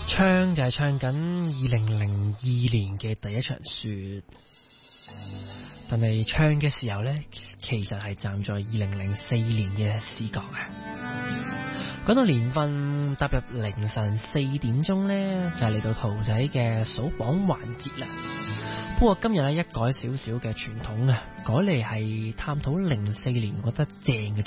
唱就係唱緊2002年嘅第一場雪，但係唱嘅時候呢，其實係站在2004年嘅視角嘅。講到年份，踏入凌晨4點鐘呢，就係嚟到兔仔嘅數榜環節啦。不過今日呢，一改少少嘅傳統啊，改嚟係探討04年覺得正嘅